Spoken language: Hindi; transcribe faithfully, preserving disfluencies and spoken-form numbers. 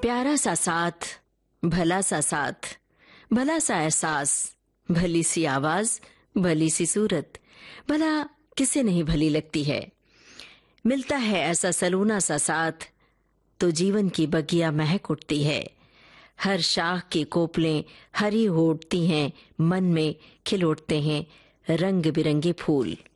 प्यारा सा साथ, भला सा साथ, भला सा एहसास, भली सी आवाज, भली सी सूरत, भला किसे नहीं भली लगती है। मिलता है ऐसा सलोना सा साथ तो जीवन की बगिया महक उठती है। हर शाख की कोपलें हरी हो उठती हैं, मन में खिल उठते हैं रंग बिरंगे फूल।